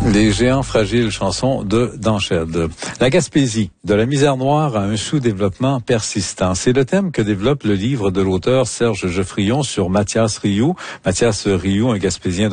Les géants fragiles, chanson de Danched. La Gaspésie, de la misère noire à un sous-développement persistant. C'est le thème que développe le livre de l'auteur Serge Geoffrion sur Mathias Rioux. Mathias Rioux, un Gaspésien